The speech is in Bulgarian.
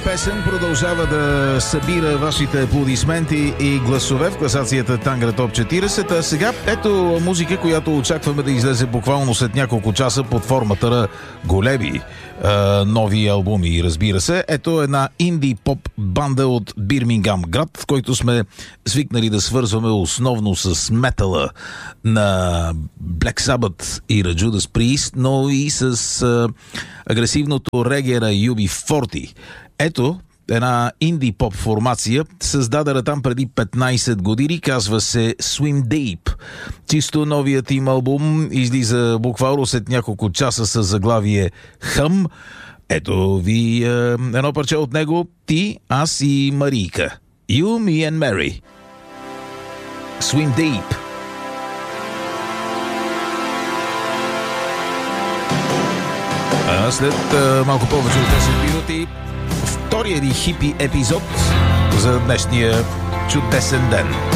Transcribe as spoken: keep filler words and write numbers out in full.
песен продължава да събира вашите аплодисменти и гласове в класацията Тангра Топ четиридесет. А сега ето музика, която очакваме да излезе буквално след няколко часа под формата на големи а, нови албуми, разбира се. Ето една инди-поп банда от Бирмингам град, в който сме свикнали да свързваме основно с метала на Black Sabbath и на Judas Priest, но и с а, агресивното реге на Ю Би форти. Ето една инди-поп формация, създадена там преди петнайсет години, казва се Swim Deep. Чисто новият им албум излиза буквално след няколко часа с заглавие Хъм. Ето ви е, едно парче от него, ти, аз и Марийка. You, me and Mary. Swim Deep. А след а, малко повече от десет минути втория ни хипи епизод за днешния чудесен ден.